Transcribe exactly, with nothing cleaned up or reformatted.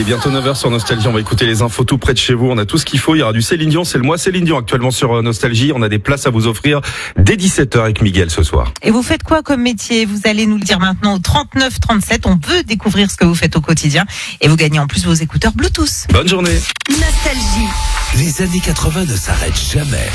est bientôt neuf heures sur Nostalgie. On va écouter les infos tout près de chez vous. On a tout ce qu'il faut. Il y aura du Céline Dion. C'est le mois Céline Dion actuellement sur Nostalgie. On a des places à vous offrir dès dix-sept heures avec Miguel ce soir. Et vous faites quoi comme métier? Vous allez nous le dire maintenant au trente-neuf trente-sept. On veut découvrir ce que vous faites au quotidien. Et vous gagnez en plus vos écouteurs Bluetooth. Bonne journée. Nostalgie. Les années quatre-vingts ne s'arrêtent jamais.